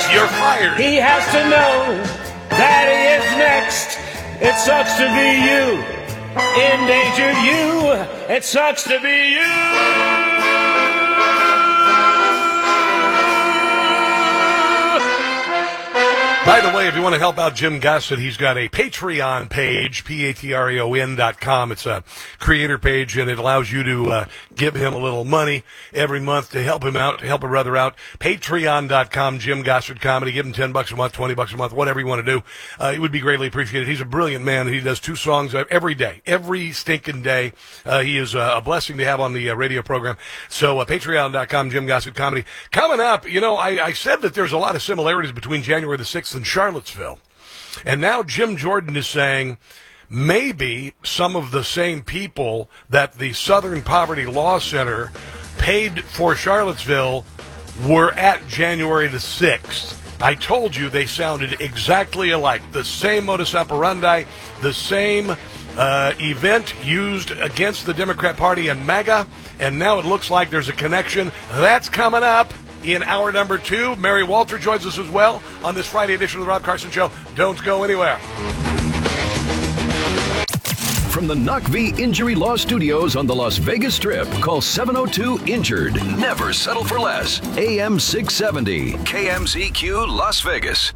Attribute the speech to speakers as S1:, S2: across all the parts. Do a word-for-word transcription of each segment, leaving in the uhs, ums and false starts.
S1: You're fired.
S2: He has to know that he is next. It sucks to be you. Endangered you. It sucks to be you.
S1: By the way, if you want to help out Jim Gossett, he's got a Patreon page, P A T R E O N dot com. It's a creator page, and it allows you to uh, give him a little money every month to help him out, to help a brother out. Patreon dot com, Jim Gossett Comedy. Give him ten bucks a month, twenty bucks a month, whatever you want to do. Uh, it would be greatly appreciated. He's a brilliant man. He does two songs every day, every stinking day. Uh, he is uh, a blessing to have on the uh, radio program. So uh, Patreon dot com, Jim Gossett Comedy. Coming up, you know, I, I said that there's a lot of similarities between January the sixth and Charlottesville. And now Jim Jordan is saying maybe some of the same people that the Southern Poverty Law Center paid for Charlottesville were at January the sixth. I told you they sounded exactly alike. The same modus operandi, the same uh, event used against the Democrat Party and MAGA, and now it looks like there's a connection. That's coming up in hour number two. Mary Walter joins us as well on this Friday edition of the Rob Carson Show. Don't go anywhere.
S3: From the Knock V Injury Law Studios on the Las Vegas Strip, call seven oh two injured. Never settle for less. A M six seventy, K M Z Q Las Vegas.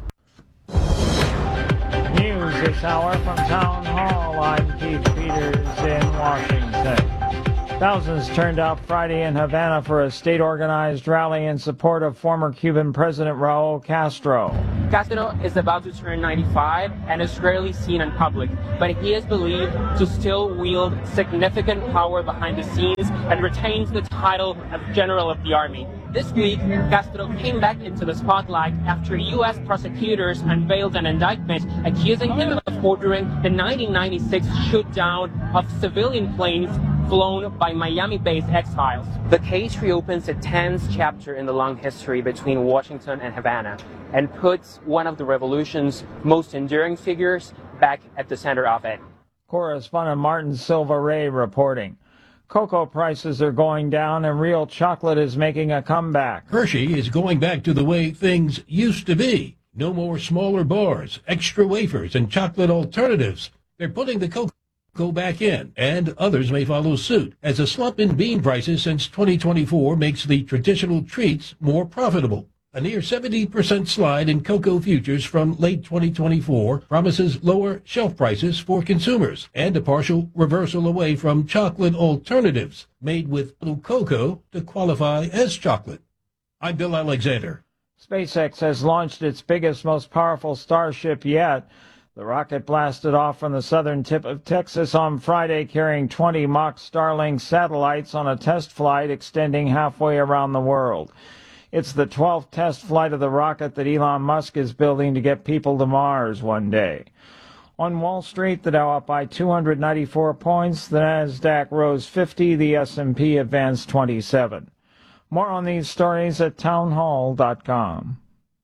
S2: News this hour from Town Hall. I'm Keith Peters in Washington. Thousands turned out Friday in Havana for a state-organized rally in support of former Cuban President Raul Castro.
S4: Castro is about to turn ninety-five and is rarely seen in public, but he is believed to still wield significant power behind the scenes and retains the title of General of the Army. This week, Castro came back into the spotlight after U S prosecutors unveiled an indictment accusing him of ordering the nineteen ninety-six shoot-down of civilian planes flown by Miami-based exiles. The case reopens a tense chapter in the long history between Washington and Havana and puts one of the revolution's most enduring figures back at the center of it.
S2: Correspondent Martin Silva Ray reporting. Cocoa prices are going down and real chocolate is making a comeback.
S5: Hershey is going back to the way things used to be. No more smaller bars, extra wafers, and chocolate alternatives. They're putting the cocoa go back in, and others may follow suit, as a slump in bean prices since twenty twenty-four makes the traditional treats more profitable. A near seventy percent slide in cocoa futures from late twenty twenty-four promises lower shelf prices for consumers and a partial reversal away from chocolate alternatives made with blue cocoa to qualify as chocolate. I'm Bill Alexander.
S2: SpaceX has launched its biggest, most powerful Starship yet. The rocket blasted off from the southern tip of Texas on Friday, carrying twenty mock Starlink satellites on a test flight extending halfway around the world. It's the twelfth test flight of the rocket that Elon Musk is building to get people to Mars one day. On Wall Street, the Dow up by two hundred ninety-four points, the Nasdaq rose fifty, the S and P advanced twenty-seven. More on these stories at townhall dot com.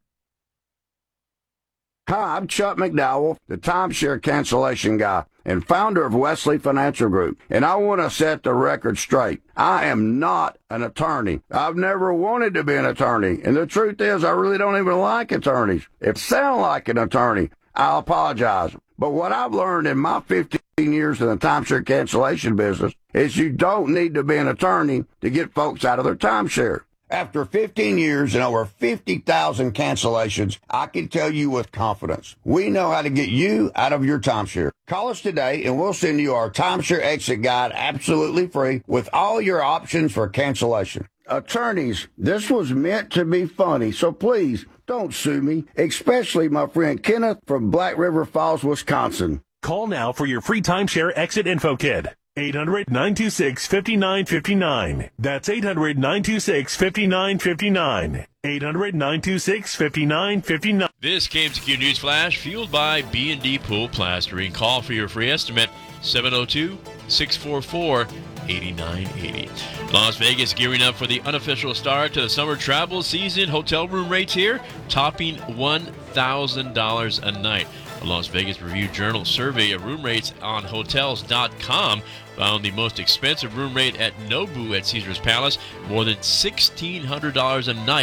S6: Hi, I'm Chuck McDowell, the timeshare cancellation guy and founder of Wesley Financial Group, and I want to set the record straight. I am not an attorney. I've never wanted to be an attorney, and the truth is I really don't even like attorneys. If I sound like an attorney, I'll apologize. But what I've learned in my fifteen years in the timeshare cancellation business is you don't need to be an attorney to get folks out of their timeshare. After fifteen years and over fifty thousand cancellations, I can tell you with confidence, we know how to get you out of your timeshare. Call us today and we'll send you our timeshare exit guide absolutely free with all your options for cancellation. Attorneys, this was meant to be funny, so please don't sue me, especially my friend Kenneth from Black River Falls, Wisconsin.
S7: Call now for your free timeshare exit info kit. eight hundred, nine two six, five nine five nine. That's eight hundred, nine two six, five nine five nine. eight hundred, nine two six, five nine five nine.
S8: This K M Z Q News Flash, fueled by B and D Pool Plastering. Call for your free estimate, seven oh two, six four four, eight nine eight oh. Las Vegas gearing up for the unofficial start to the summer travel season. Hotel room rates here topping one thousand dollars a night. A Las Vegas Review-Journal survey of room rates on hotels dot com found the most expensive room rate at Nobu at Caesars Palace, more than sixteen hundred dollars a night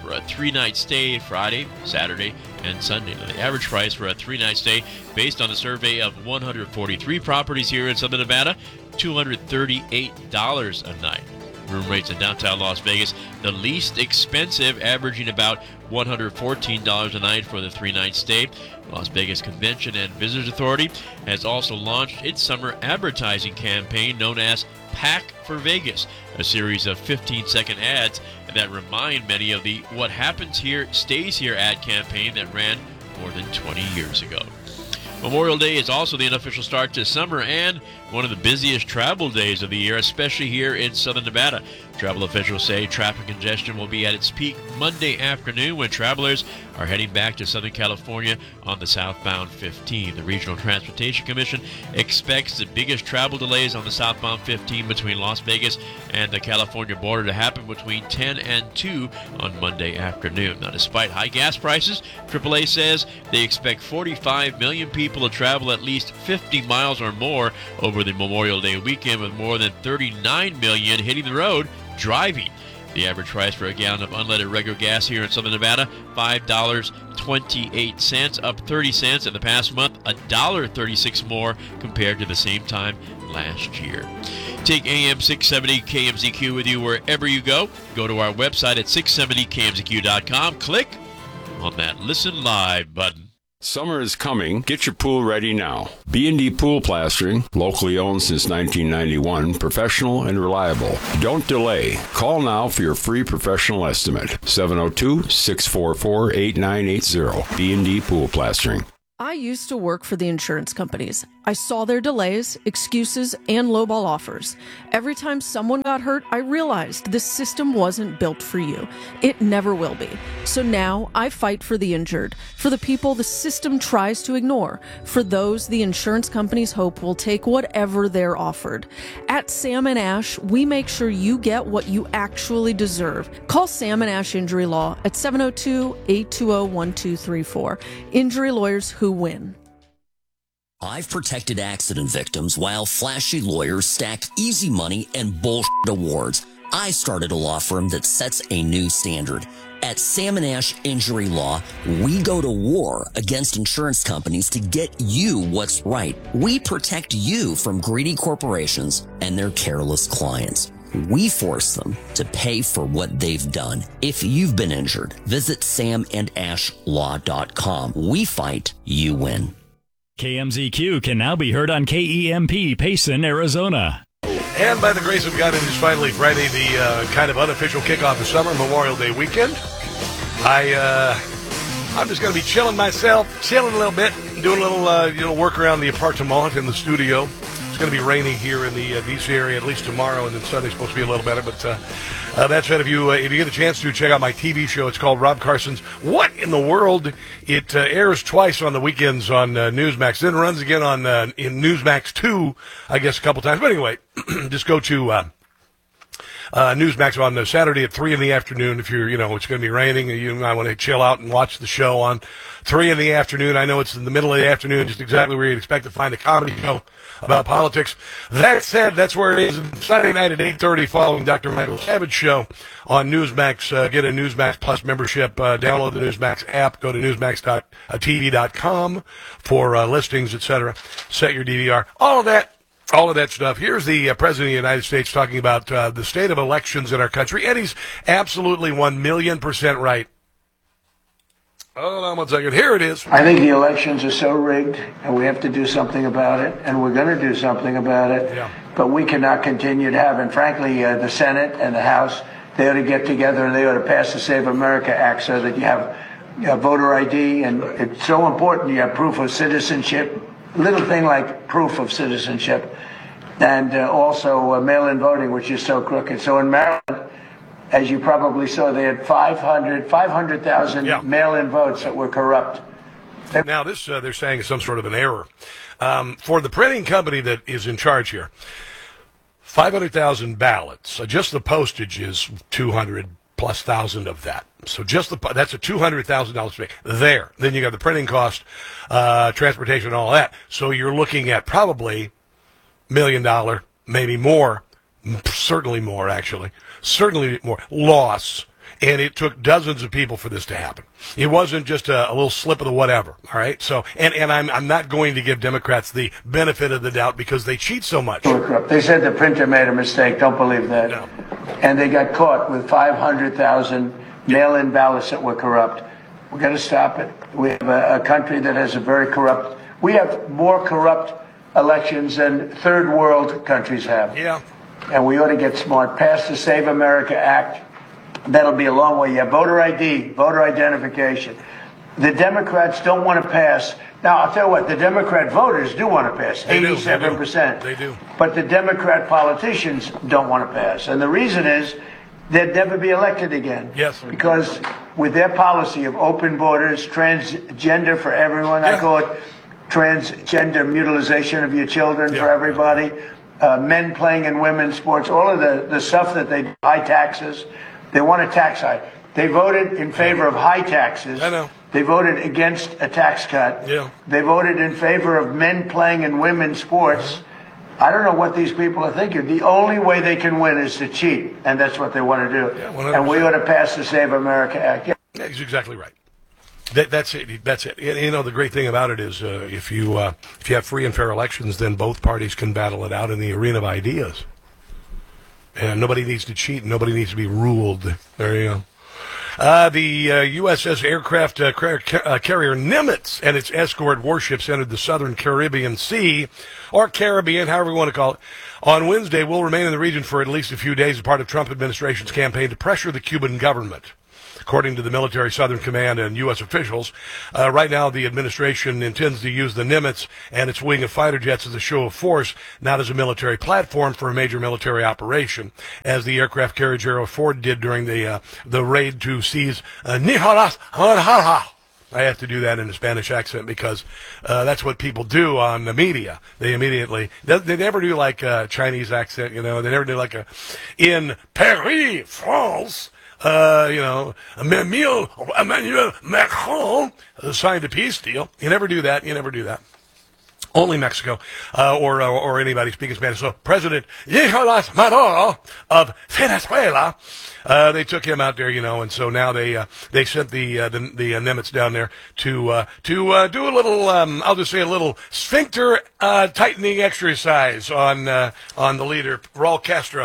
S8: for a three-night stay Friday, Saturday, and Sunday. Now, the average price for a three-night stay, based on a survey of one hundred forty-three properties here in Southern Nevada, two hundred thirty-eight dollars a night. Room rates in downtown Las Vegas, the least expensive, averaging about one hundred fourteen dollars a night for the three-night stay. Las Vegas Convention and Visitors Authority has also launched its summer advertising campaign known as Pack for Vegas, a series of fifteen-second ads that remind many of the What Happens Here Stays Here ad campaign that ran more than twenty years ago. Memorial Day is also the unofficial start to summer and one of the busiest travel days of the year, especially here in Southern Nevada. Travel officials say traffic congestion will be at its peak Monday afternoon when travelers are heading back to Southern California on the southbound fifteen. The Regional Transportation Commission expects the biggest travel delays on the southbound fifteen between Las Vegas and the California border to happen between ten and two on Monday afternoon. Now, despite high gas prices, triple A says they expect forty-five million people to travel at least fifty miles or more over the Memorial Day weekend, with more than thirty-nine million hitting the road driving. The average price for a gallon of unleaded regular gas here in Southern Nevada, five dollars and twenty-eight cents, up thirty cents in the past month, one dollar and thirty-six cents more compared to the same time last year. Take A M six seventy K M Z Q with you wherever you go. Go to our website at six seventy K M Z Q dot com. Click on that Listen Live button.
S9: Summer is coming. Get your pool ready now. B and D Pool Plastering, locally owned since nineteen ninety-one, professional and reliable. Don't delay. Call now for your free professional estimate. seven oh two, six four four, eight nine eight zero. B and D Pool Plastering.
S10: I used to work for the insurance companies. I saw their delays, excuses, and lowball offers. Every time someone got hurt, I realized this system wasn't built for you. It never will be. So now I fight for the injured, for the people the system tries to ignore, for those the insurance companies hope will take whatever they're offered. At Sam and Ash, we make sure you get what you actually deserve. Call Sam and Ash Injury Law at seven oh two, eight two zero, one two three four. Injury lawyers who win.
S11: I've protected accident victims while flashy lawyers stack easy money and bullshit awards. I started a law firm that sets a new standard. At Sam and Ash Injury Law, we go to war against insurance companies to get you what's right. We protect you from greedy corporations and their careless clients. We force them to pay for what they've done. If you've been injured, visit sam and ash law dot com. We fight, you win.
S12: K M Z Q can now be heard on K E M P, Payson, Arizona.
S1: And by the grace of God, it is finally Friday, the uh, kind of unofficial kickoff of summer, Memorial Day weekend. I, uh, I'm just going to be chilling myself, chilling a little bit, doing a little, uh, you know, work around the apartment in the studio. It's going to be raining here in the uh, D C area, at least tomorrow, and then Sunday's supposed to be a little better. But uh, uh, that said, if you uh, if you get a chance to check out my T V show, it's called Rob Carson's What in the World? It uh, airs twice on the weekends on uh, Newsmax, then runs again on uh, in Newsmax two, I guess, a couple times. But anyway, just go to uh, uh, Newsmax on uh, Saturday at three in the afternoon. If you're, you know, it's going to be raining and you might want to chill out and watch the show on three in the afternoon. I know it's in the middle of the afternoon, just exactly where you'd expect to find a comedy show about politics. That said, that's where it is Sunday night at eight thirty following Doctor Michael Savage show on Newsmax. Uh, get a Newsmax Plus membership. Uh, download the Newsmax app. Go to newsmax dot t v dot com for uh, listings, et cetera. Set your D V R. All of that. All of that stuff. Here's the uh, President of the United States talking about uh, the state of elections in our country, and he's absolutely one million percent right. Hold on one second. Here it is.
S13: I think the elections are so rigged, and we have to do something about it, and we're going to do something about it.
S1: Yeah.
S13: But we cannot continue to have, and frankly, uh, the Senate and the House, they ought to get together and they ought to pass the Save America Act so that you have uh, voter I D, and it's so important you have proof of citizenship, little thing like proof of citizenship, and uh, also uh, mail-in voting, which is so crooked. So in Maryland, as you probably saw, they had five hundred thousand
S1: yeah.
S13: mail-in votes that were corrupt. They-
S1: now, this uh, they're saying is some sort of an error. Um, for the printing company that is in charge here, five hundred thousand ballots. Uh, just the postage is two hundred plus thousand of that. So just the that's a two hundred thousand dollars fee there. Then you got the printing cost, uh, transportation, and all that. So you're looking at probably million dollar, maybe more, certainly more actually. Certainly more loss And it took dozens of people for this to happen. It wasn't just a, a little slip of the whatever, all right? So, and, and I'm, I'm not going to give Democrats the benefit of the doubt because they cheat so much.
S13: They said the printer made a mistake. Don't believe that.
S1: No.
S13: And they got caught with five hundred thousand mail-in ballots that were corrupt. We've got to stop it. We have a, a country that has a very corrupt, we have more corrupt elections than third world countries have.
S1: Yeah.
S13: And we ought to get smart. Pass the Save America Act. That'll be a long way. Yeah, voter I D, voter identification. The Democrats don't want to pass. Now, I'll tell you what, the Democrat voters do want to pass, eighty-seven percent.
S1: They do.
S13: But the Democrat politicians don't want to pass. And the reason is they'd never be elected again.
S1: Yes.
S13: Because with their policy of open borders, transgender for everyone,
S1: Yeah.
S13: I call it transgender mutilization of your children
S1: Yeah.
S13: for everybody, uh, men playing in women's sports, all of the, the stuff that they, high taxes. They want a tax hike. They voted in favor of high taxes.
S1: I know.
S13: They voted against a tax cut.
S1: Yeah.
S13: They voted in favor of men playing in women's sports. I don't know what these people are thinking. The only way they can win is to cheat, and that's what they want to do.
S1: Yeah, one hundred percent.
S13: And we ought to pass the Save America Act. Yeah.
S1: Yeah, he's exactly right. That, that's it. That's it. And, you know, the great thing about it is uh, if you uh, if you have free and fair elections, then both parties can battle it out in the arena of ideas. And nobody needs to cheat. Nobody needs to be ruled. There you go. Uh, the uh, U S S aircraft uh, car- uh, carrier Nimitz and its escort warships entered the southern Caribbean Sea, or Caribbean, however you want to call it, on Wednesday will remain in the region for at least a few days as part of Trump administration's campaign to pressure the Cuban government. According to the military Southern Command and U S officials, uh, right now the administration intends to use the Nimitz and its wing of fighter jets as a show of force, not as a military platform for a major military operation, as the aircraft carrier Gerald Ford did during the uh, the raid to seize uh, Nicolás Maduro. I have to do that in a Spanish accent because uh, that's what people do on the media. They immediately, they, they never do like a Chinese accent, you know, they never do like a, in Paris, France, Uh, you know, Emmanuel, Emmanuel Macron signed a peace deal. You never do that. You never do that. Only Mexico, uh, or, or or anybody speaking Spanish. So President Nicolás Maduro of Venezuela, uh, they took him out there, you know, and so now they uh, they sent the uh, the, the uh, Nimitz down there to uh, to uh, do a little, um, I'll just say a little sphincter uh, tightening exercise on uh, on the leader Raul Castro.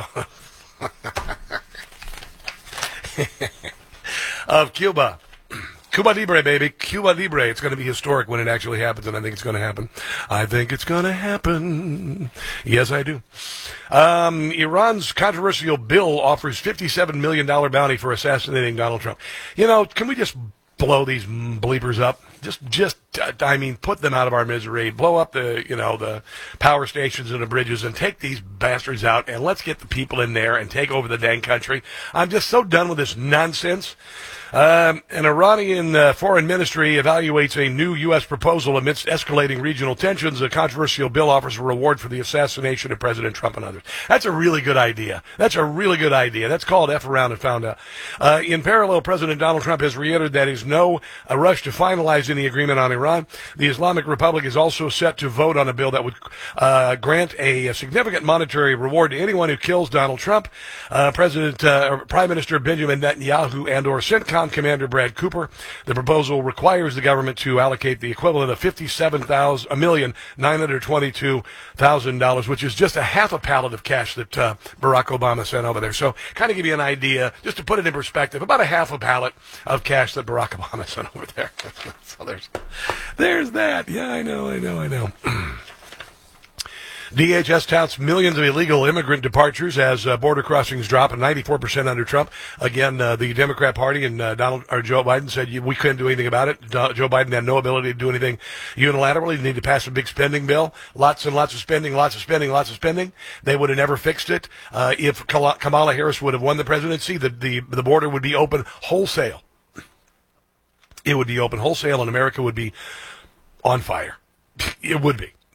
S1: Of Cuba. Cuba Libre, baby. Cuba Libre. It's going to be historic when it actually happens, and I think it's going to happen. I think it's going to happen. Yes, I do. Um, Iran's controversial bill offers fifty-seven million dollars bounty for assassinating Donald Trump. You know, can we just blow these bleepers up? Just, just, I mean, put them out of our misery. Blow up the, you know, the power stations and the bridges and take these bastards out and let's get the people in there and take over the dang country. I'm just so done with this nonsense. Um, an Iranian uh, foreign ministry evaluates a new U S proposal amidst escalating regional tensions. A controversial bill offers a reward for the assassination of President Trump and others. That's a really good idea. That's a really good idea. That's called F around and found out. Uh, in parallel, President Donald Trump has reiterated that he's no a rush to finalize any agreement on Iran. The Islamic Republic is also set to vote on a bill that would uh, grant a, a significant monetary reward to anyone who kills Donald Trump. Uh, President, uh, Prime Minister Benjamin Netanyahu and or CENTCOM Commander Brad Cooper. The proposal requires the government to allocate the equivalent of fifty-seven million nine hundred twenty-two thousand dollars, which is just a half a pallet of cash that uh, Barack Obama sent over there. So kind of give you an idea, just to put it in perspective, about a half a pallet of cash that Barack Obama sent over there. So there's, there's that. Yeah, I know, I know, I know. D H S touts millions of illegal immigrant departures as uh, border crossings drop, ninety-four percent under Trump. Again, uh, the Democrat Party and uh, Donald or Joe Biden said we couldn't do anything about it. Do- Joe Biden had no ability to do anything unilaterally. They need to pass a big spending bill. Lots and lots of spending, lots of spending, lots of spending. They would have never fixed it. Uh, if Kamala Harris would have won the presidency, the, the, the border would be open wholesale. It would be open wholesale and America would be on fire. It would be.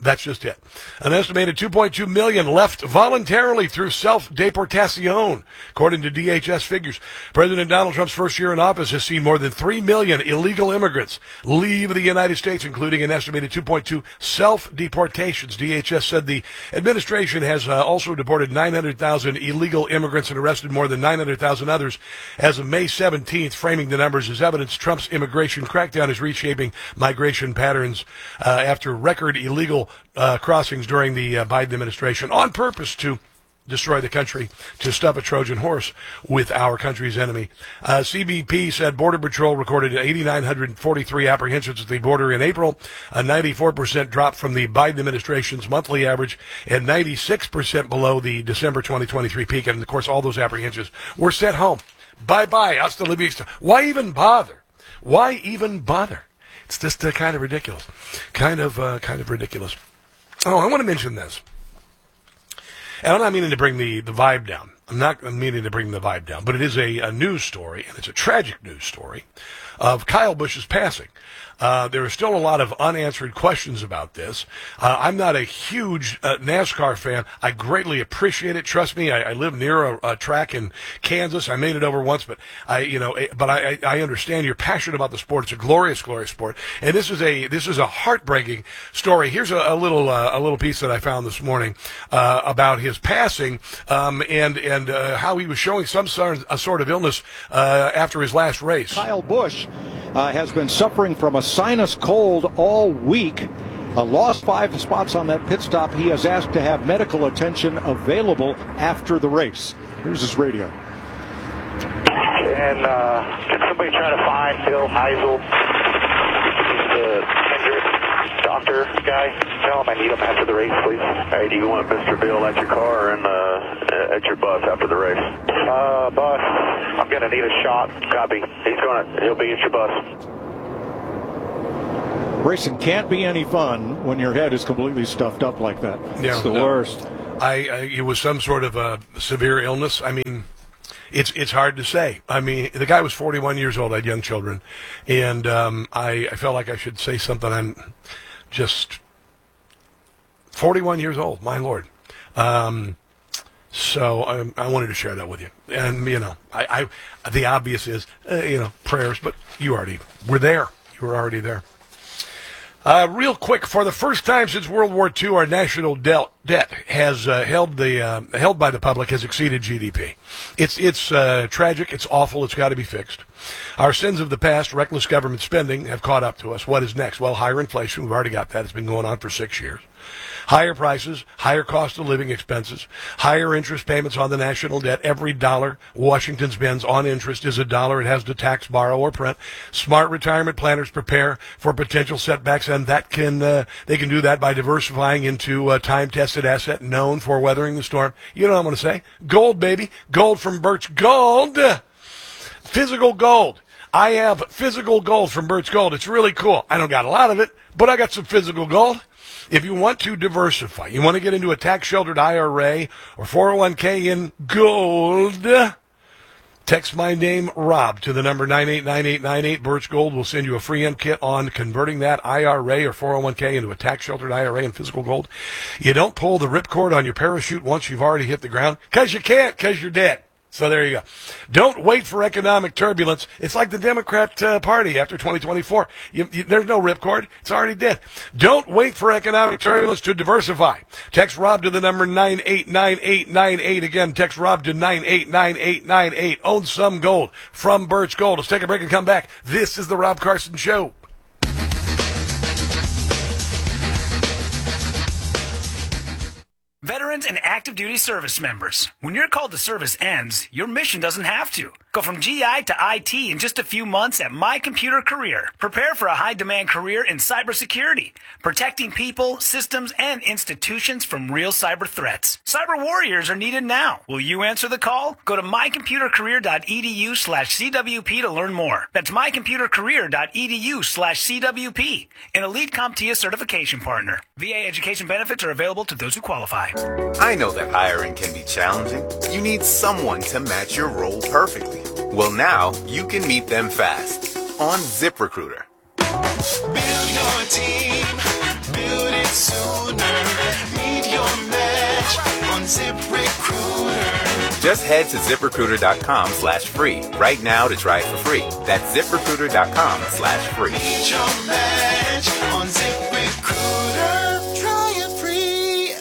S1: That's just it. An estimated two point two million left voluntarily through self-deportation, according to D H S figures. President Donald Trump's first year in office has seen more than three million illegal immigrants leave the United States, including an estimated two point two self-deportations. D H S said the administration has uh, also deported nine hundred thousand illegal immigrants and arrested more than nine hundred thousand others as of May seventeenth, framing the numbers as evidence Trump's immigration crackdown is reshaping migration patterns uh, after record illegal Uh, crossings during the uh, Biden administration on purpose to destroy the country, to stuff a Trojan horse with our country's enemy. Uh, C B P said Border Patrol recorded eight thousand nine hundred forty-three apprehensions at the border in April, a ninety-four percent drop from the Biden administration's monthly average and ninety-six percent below the December twenty twenty-three peak. And, of course, all those apprehensions were sent home. Bye-bye. Hasta la vista. Why even bother? Why even bother? It's just uh, kind of ridiculous. Kind of, uh, kind of ridiculous. Oh, I want to mention this. And I'm not meaning to bring the, the vibe down. I'm not meaning to bring the vibe down, but it is a, a news story, and it's a tragic news story, of Kyle Busch's passing. Uh, there are still a lot of unanswered questions about this. Uh, I'm not a huge uh, NASCAR fan. I greatly appreciate it. Trust me, I, I live near a, a track in Kansas. I made it over once, but I, you know, but I, I understand you're passionate about the sport. It's a glorious, glorious sport, and this is a this is a heartbreaking story. Here's a, a little uh, a little piece that I found this morning uh, about his passing um, and and uh, how he was showing some sort of, a sort of illness uh, after his last race.
S14: Kyle Busch uh, has been suffering from a sinus cold all week. Uh, lost five spots on that pit stop. He has asked to have medical attention available after the race. Here's his radio.
S15: And uh, can somebody try to find Bill Heisel, the injured doctor guy? Tell him I need him after the race, please. Hey, do you want Mister Bill at your car and uh, at your bus after the race? Uh, bus. I'm gonna need a shot. Copy. He's gonna. He'll be at your bus.
S14: Racing can't be any fun when your head is completely stuffed up like that.
S1: Yeah,
S14: it's the
S1: no.
S14: worst.
S1: I, I it was some sort of a severe illness. I mean, it's it's hard to say. I mean, the guy was forty-one years old, had young children, and um, I, I felt like I should say something. I'm just forty-one years old, my Lord. Um, so I, I wanted to share that with you. And, you know, I, I the obvious is, uh, you know, prayers, but you already were there. You were already there. Uh, real quick, for the first time since World War Two, our national debt debt has uh, held the uh, held by the public has exceeded G D P. It's it's uh, tragic. It's awful. It's got to be fixed. Our sins of the past, reckless government spending, have caught up to us. What is next? Well, higher inflation. We've already got that. It's been going on for six years. Higher prices, higher cost of living expenses, higher interest payments on the national debt. Every dollar Washington spends on interest is a dollar it has to tax, borrow, or print. Smart retirement planners prepare for potential setbacks, and that can uh, they can do that by diversifying into a time-tested asset known for weathering the storm. You know what I'm going to say? Gold, baby. Gold from Birch Gold. Physical gold. I have physical gold from Birch Gold. It's really cool. I don't got a lot of it, but I got some physical gold. If you want to diversify, you want to get into a tax-sheltered I R A or four oh one k in gold, text my name, Rob, to the number nine eight nine eight nine eight. Birch Gold will send you a free end kit on converting that I R A or four oh one k into a tax-sheltered I R A in physical gold. You don't pull the ripcord on your parachute once you've already hit the ground, because you can't, because you're dead. So there you go. Don't wait for economic turbulence. It's like the Democrat uh, Party after twenty twenty-four. You, you, there's no ripcord. It's already dead. Don't wait for economic turbulence to diversify. Text Rob to the number nine eight nine eight nine eight. Again, text Rob to nine eight nine eight nine eight. Own some gold from Birch Gold. Let's take a break and come back. This is the Rob Carson Show.
S16: Veterans and active duty service members, when your call to service ends, your mission doesn't have to. Go from G I to I T in just a few months at My Computer Career. Prepare for a high-demand career in cybersecurity, protecting people, systems, and institutions from real cyber threats. Cyber warriors are needed now. Will you answer the call? Go to mycomputercareer.edu slash CWP to learn more. That's mycomputercareer.edu slash CWP, an Elite CompTIA certification partner. V A education benefits are available to those who qualify.
S17: I know that hiring can be challenging. You need someone to match your role perfectly. Well, now you can meet them fast on ZipRecruiter.
S18: Build your team, build it sooner. Meet your match on ZipRecruiter.
S17: Just head to ZipRecruiter.com slash free right now to try it for free. That's ZipRecruiter.com slash free.
S18: Meet your match on ZipRecruiter. Try it free.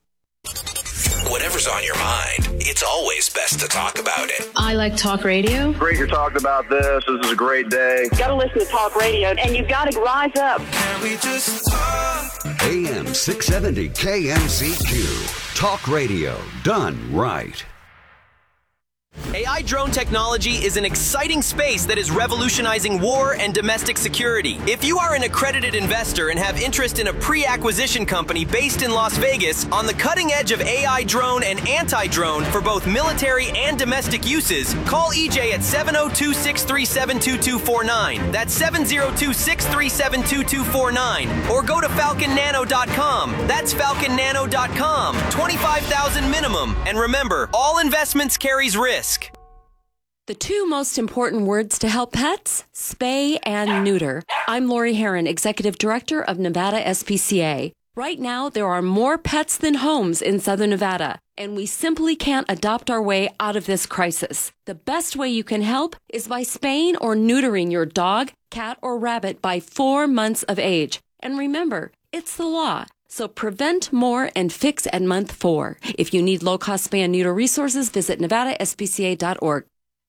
S19: Whatever's on your mind, it's always best to talk about it.
S20: I like talk radio.
S21: Great you're talking about this. This is a great day.
S22: Got to listen to talk radio, and you've got to rise up.
S18: Can we just talk?
S23: A M six seventy K M Z Q. Talk radio done right.
S24: A I drone technology is an exciting space that is revolutionizing war and domestic security. If you are an accredited investor and have interest in a pre-acquisition company based in Las Vegas on the cutting edge of A I drone and anti-drone for both military and domestic uses, call E J at seven oh two, six three seven, two two four nine. That's seven oh two, six three seven, two two four nine. Or go to falcon nano dot com. That's falcon nano dot com. twenty-five thousand minimum. And remember, all investments carries risk.
S25: The two most important words to help pets? Spay and neuter. I'm Lori Herron, Executive Director of Nevada S P C A. Right now, there are more pets than homes in Southern Nevada, and we simply can't adopt our way out of this crisis. The best way you can help is by spaying or neutering your dog, cat, or rabbit by four months of age. And remember, it's the law. So prevent more and fix at month four. If you need low-cost spay and neuter resources, visit nevada S P C A dot org.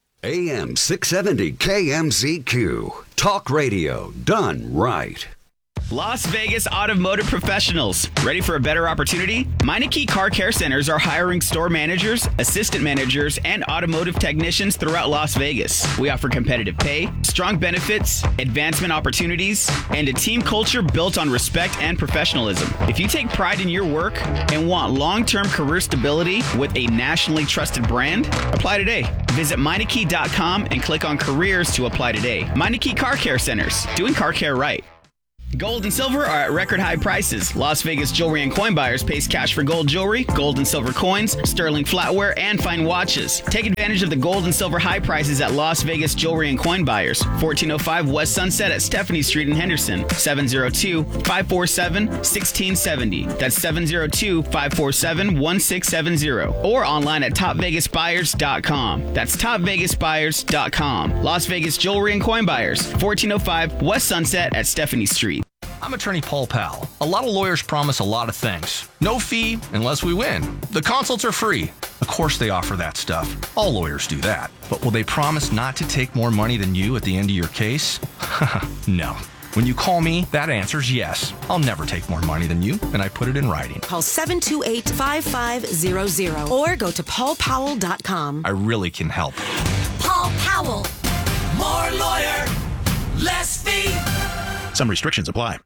S23: A M six seventy K M Z Q. Talk radio done right.
S26: Las Vegas Automotive Professionals. Ready for a better opportunity? Meineke Car Care Centers are hiring store managers, assistant managers, and automotive technicians throughout Las Vegas. We offer competitive pay, strong benefits, advancement opportunities, and a team culture built on respect and professionalism. If you take pride in your work and want long-term career stability with a nationally trusted brand, apply today. Visit Meineke dot com and click on careers to apply today. Meineke Car Care Centers, doing car care right. Gold and silver are at record high prices. Las Vegas Jewelry and Coin Buyers pays cash for gold jewelry, gold and silver coins, sterling flatware, and fine watches. Take advantage of the gold and silver high prices at Las Vegas Jewelry and Coin Buyers. fourteen oh five West Sunset at Stephanie Street in Henderson. seven oh two, five four seven, one six seven oh. That's seven oh two, five four seven, one six seven oh. Or online at top vegas buyers dot com. That's top vegas buyers dot com. Las Vegas Jewelry and Coin Buyers. fourteen oh five West Sunset at Stephanie Street.
S27: I'm attorney Paul Powell. A lot of lawyers promise a lot of things. No fee unless we win. The consults are free. Of course they offer that stuff. All lawyers do that. But will they promise not to take more money than you at the end of your case? No. When you call me, that answer's yes. I'll never take more money than you, and I put it in writing.
S28: Call seven two eight, five five zero zero or go to paul powell dot com.
S27: I really can help.
S18: Paul Powell. More lawyer, less fee.
S27: Some restrictions apply.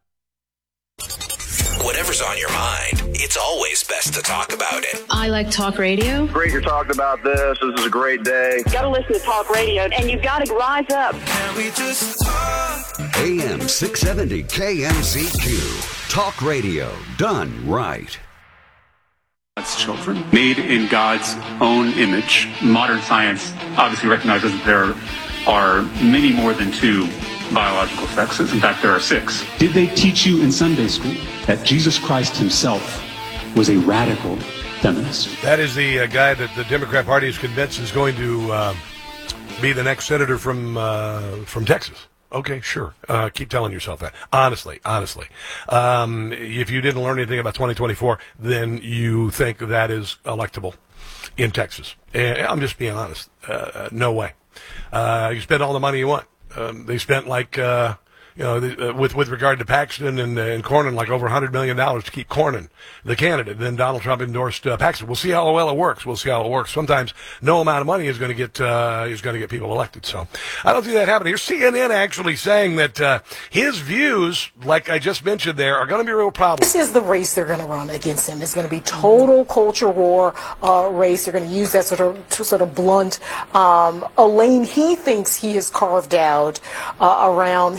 S19: Whatever's on your mind, it's always best to talk about it.
S20: I like talk radio.
S21: Great you're talking about this. This is a great day.
S22: Got to listen to talk radio, and you've got to rise up.
S18: Can we just talk?
S23: A M six seventy K M Z Q. Talk radio done right.
S29: God's children, made in God's own image. Modern science obviously recognizes that there are many more than two biological sexes. In fact, there are six.
S30: Did they teach you in Sunday school that Jesus Christ himself was a radical feminist?
S1: That is the uh, guy that the Democrat Party is convinced is going to uh, be the next senator from uh, from Texas. Okay, sure. Uh, keep telling yourself that. Honestly, honestly. Um, if you didn't learn anything about twenty twenty-four, then you think that is electable in Texas. And I'm just being honest. Uh, no way. Uh, you spend all the money you want. Um, they spent like, uh, you know, the, uh, with with regard to Paxton and, uh, and Cornyn, like over one hundred million dollars to keep Cornyn the candidate. Then Donald Trump endorsed uh, Paxton. We'll see how well it works. We'll see how it works. Sometimes no amount of money is going to get uh, is going to get people elected. So I don't see that happening. Here's C N N actually saying that uh, his views, like I just mentioned there, are going to be a real problem.
S31: This is the race they're going to run against him. It's going to be total culture war uh, race. They're going to use that sort of to sort of blunt um, a lane he thinks he has carved out uh, around his Christian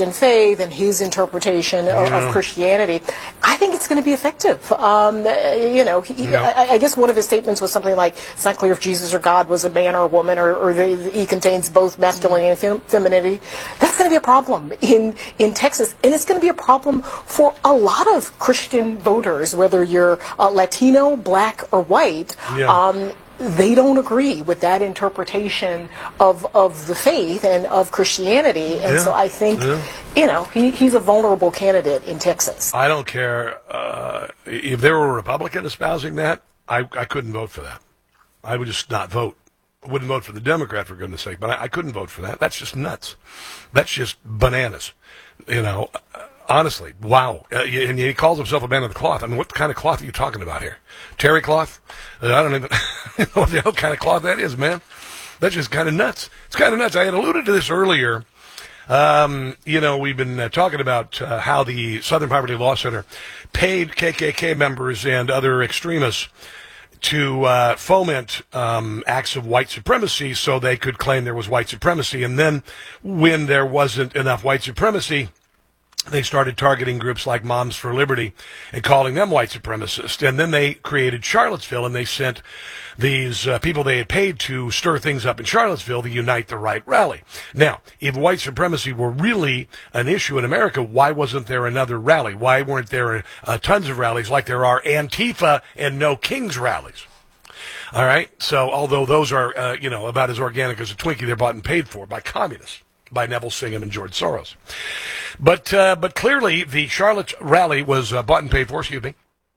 S31: Christian faith and his interpretation of,
S1: Yeah.
S31: of Christianity, I think it's going to be effective. Um, you know, he,
S1: Yeah.
S31: I, I guess one of his statements was something like, it's not clear if Jesus or God was a man or a woman, or, or the, he contains both masculinity and fem- femininity. That's going to be a problem in, in Texas, and it's going to be a problem for a lot of Christian voters, whether you're uh, Latino, black, or white.
S1: Yeah.
S31: Um, they don't agree with that interpretation of of the faith and of Christianity, and
S1: Yeah.
S31: so I think,
S1: Yeah.
S31: you know, he, he's a vulnerable candidate in Texas.
S1: I don't care uh, if there were a Republican espousing that. I, I couldn't vote for that. I would just not vote. I wouldn't vote for the Democrat, for goodness sake, but I, I couldn't vote for that. That's just nuts. That's just bananas. You know, uh, honestly, wow. Uh, and he calls himself a man of the cloth. I mean, what kind of cloth are you talking about here? Terry cloth? Uh, I don't even know what the hell kind of cloth that is, man. That's just kind of nuts. It's kind of nuts. I had alluded to this earlier. Um, you know, we've been uh, talking about uh, how the Southern Poverty Law Center paid K K K members and other extremists to uh, foment um, acts of white supremacy so they could claim there was white supremacy. And then when there wasn't enough white supremacy, they started targeting groups like Moms for Liberty and calling them white supremacists. And then they created Charlottesville, and they sent these uh, people they had paid to stir things up in Charlottesville, the Unite the Right rally. Now, if white supremacy were really an issue in America, why wasn't there another rally? Why weren't there uh, tons of rallies like there are Antifa and No Kings rallies? All right? So, although those are, uh, you know, about as organic as a Twinkie, they're bought and paid for by communists, by Neville Singham and George Soros. But uh, but clearly the Charlotte rally was uh, bought and paid for. Excuse me.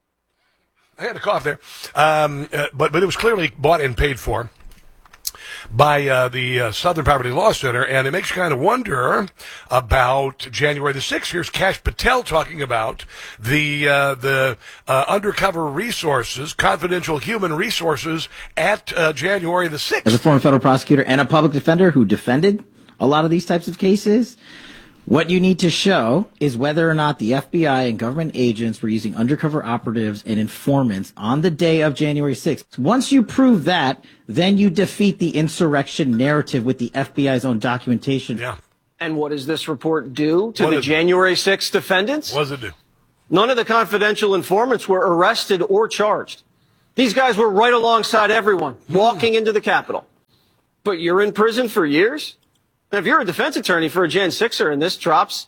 S1: I had a cough there. Um, uh, but, but it was clearly bought and paid for by uh, the uh, Southern Poverty Law Center, and it makes you kind of wonder about January the sixth. Here's Kash Patel talking about the uh, the uh, undercover resources, confidential human resources at uh, January the sixth.
S2: As a former federal prosecutor and a public defender who defended a lot of these types of cases, what you need to show is whether or not the F B I and government agents were using undercover operatives and informants on the day of January sixth. Once you prove that, then you defeat the insurrection narrative with the F B I's own documentation.
S1: Yeah.
S3: And what does this report do to
S1: What
S3: the
S1: is it?
S3: January sixth defendants?
S1: What does it do?
S3: None of the confidential informants were arrested or charged. These guys were right alongside everyone, walking into the Capitol. But you're in prison for years? And if you're a defense attorney for a Jan sixer and this drops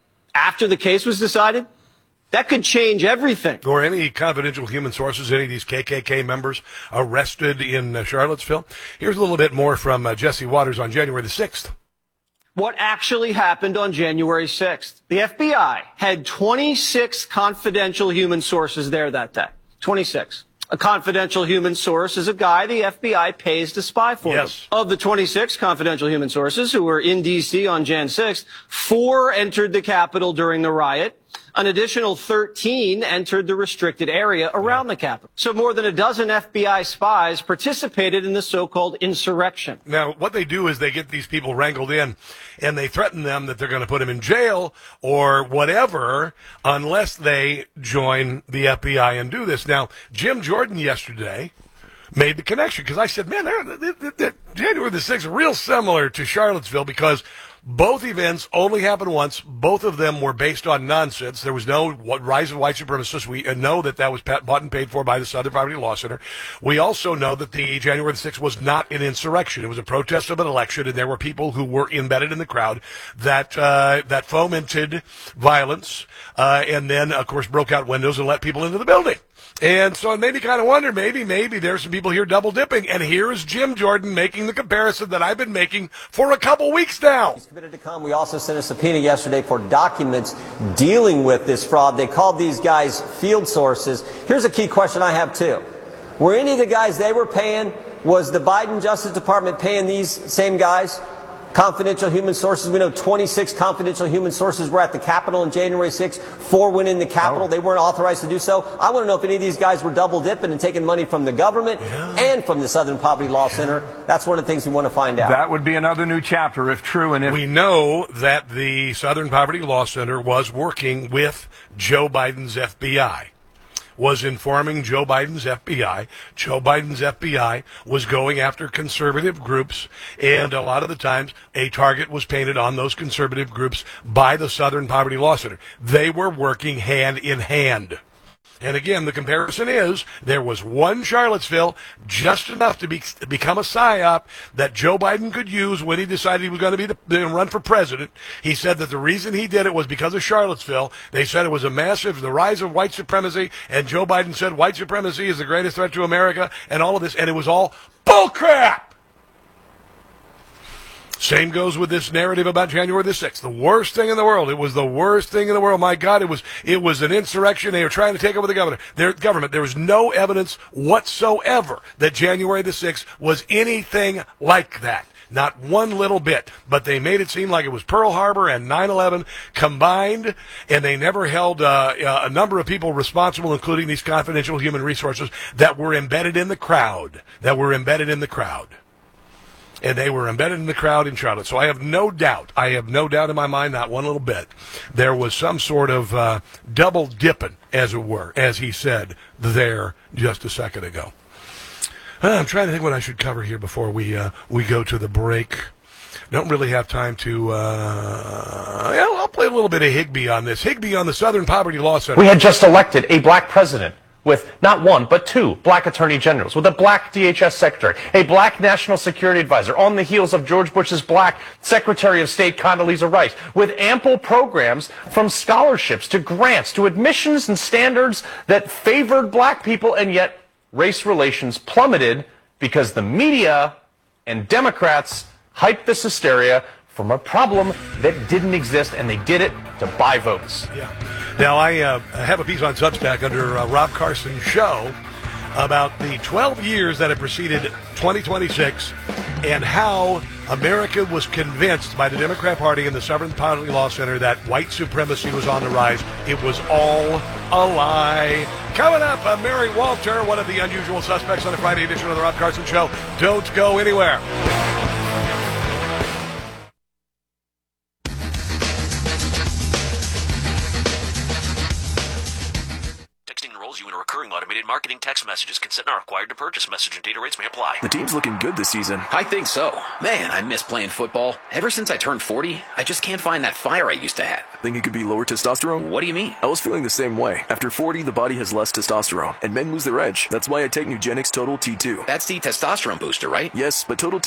S3: after the case was decided, that could change everything.
S1: Or any confidential human sources, any of these K K K members arrested in uh, Charlottesville. Here's a little bit more from uh, Jesse Waters on January the sixth.
S3: What actually happened on January sixth? The F B I had twenty-six confidential human sources there that day. twenty-six. A confidential human source is a guy the F B I pays to spy for
S1: Yes.
S3: them. Of the twenty-six confidential human sources who were in D C on January sixth, four entered the Capitol during the riot. An additional thirteen entered the restricted area around the Capitol. So more than a dozen F B I spies participated in the so-called insurrection.
S1: Now, what they do is they get these people wrangled in, and they threaten them that they're going to put them in jail or whatever unless they join the F B I and do this. Now, Jim Jordan yesterday made the connection because I said, man, they're, they're, they're, they're, January the sixth is real similar to Charlottesville because both events only happened once. Both of them were based on nonsense. There was no rise of white supremacists. We know that that was bought and paid for by the Southern Poverty Law Center. We also know that the January the sixth was not an insurrection. It was a protest of an election, and there were people who were embedded in the crowd that uh, that fomented violence uh, and then, of course, broke out windows and let people into the building. And so it made me kind of wonder, maybe, maybe there's some people here double dipping. And here is Jim Jordan making the comparison that I've been making for a couple weeks now.
S4: He's committed to come. We also sent a subpoena yesterday for documents dealing with this fraud. They called these guys field sources. Here's a key question I have, too. Were any of the guys they were paying, was the Biden Justice Department paying these same guys? Confidential human sources. We know twenty-six confidential human sources were at the Capitol on January sixth. Four went in the Capitol. Oh. They weren't authorized to do so. I want to know if any of these guys were double dipping and taking money from the government yeah. and from the Southern Poverty Law Center. That's one of the things we want to find out.
S5: That would be another new chapter if true. And if
S1: we know that the Southern Poverty Law Center was working with Joe Biden's F B I. was informing Joe Biden's F B I. Joe Biden's F B I was going after conservative groups, and a lot of the times a target was painted on those conservative groups by the Southern Poverty Law Center. They were working hand in hand. And again, the comparison is there was one Charlottesville, just enough to be, become a psyop that Joe Biden could use when he decided he was going to be the, the run for president. He said that the reason he did it was because of Charlottesville. They said it was a massive, the rise of white supremacy, and Joe Biden said white supremacy is the greatest threat to America, and all of this, and it was all bullcrap. Same goes with this narrative about January the sixth. The worst thing in the world. It was the worst thing in the world. My God, it was it was an insurrection. They were trying to take over the governor. Their government. There was no evidence whatsoever that January the sixth was anything like that. Not one little bit. But they made it seem like it was Pearl Harbor and nine eleven combined, and they never held uh, a number of people responsible, including these confidential human resources that were embedded in the crowd. That were embedded in the crowd. And they were embedded in the crowd in Charlotte. So I have no doubt, I have no doubt in my mind, not one little bit, there was some sort of uh, double dipping, as it were, as he said there just a second ago. Uh, I'm trying to think what I should cover here before we uh, we go to the break. Don't really have time to, uh, yeah, I'll play a little bit of Higbee on this. Higbee on the Southern Poverty Law Center.
S6: We had just elected a black president, with not one, but two black attorney generals, with a black D H S secretary, a black national security advisor, on the heels of George Bush's black Secretary of State Condoleezza Rice, with ample programs from scholarships to grants to admissions and standards that favored black people, and yet race relations plummeted because the media and Democrats hyped this hysteria from a problem that didn't exist, and they did it to buy votes.
S1: Yeah. Now, I uh, have a piece on Substack under uh, Rob Carson's show about the twelve years that have preceded twenty twenty-six and how America was convinced by the Democrat Party and the Southern Poverty Law Center that white supremacy was on the rise. It was all a lie. Coming up, uh, Mary Walter, one of the unusual suspects on the Friday edition of the Rob Carson Show. Don't go anywhere.
S7: You in a recurring automated marketing text messages. Consent not required to purchase. Message and data rates may apply.
S8: The team's looking good this season.
S9: I think so. Man, I miss playing football. Ever since I turned forty, I just can't find that fire I used to have.
S8: Think it could be lower testosterone?
S9: What do you mean?
S8: I was feeling the same way. After forty, the body has less testosterone, and men lose their edge. That's why I take Nugenix Total T two.
S9: That's the testosterone booster, right?
S8: Yes, but Total T